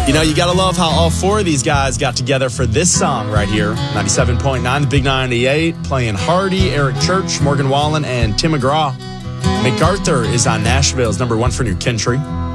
You know, you got to love how all four of these guys got together for this song right here. 97.9, the Big 98, playing Hardy, Eric Church, Morgan Wallen, and Tim McGraw. MacArthur is on Nashville's #1 for New Country.